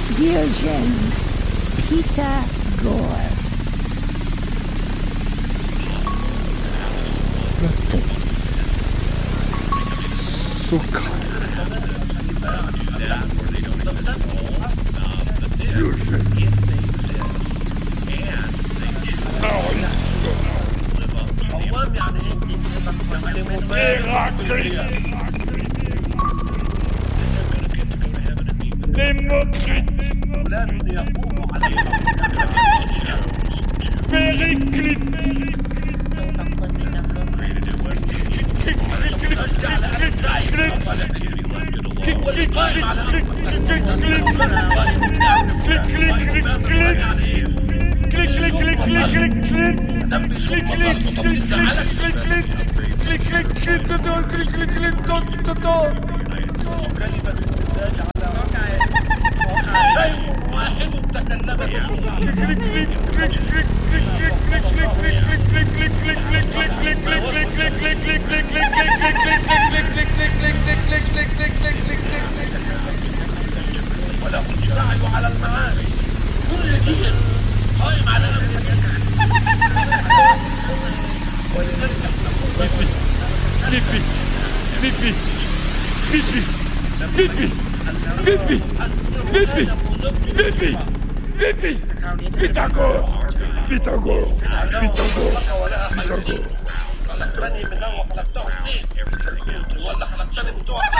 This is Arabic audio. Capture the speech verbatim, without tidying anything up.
Diogenes Pythagore. Platon. Socrate. Diogène. Démocrite. Périclite. وله السعي على المعاني كل جيل قائم على نفسه. بيبي بيبي بيبي بيبي بيبي بيبي بيبي بيبي بيتاغور بيتاغور بيتاغور خلقتني من نوع خلقته اثنين ولا خلقتني من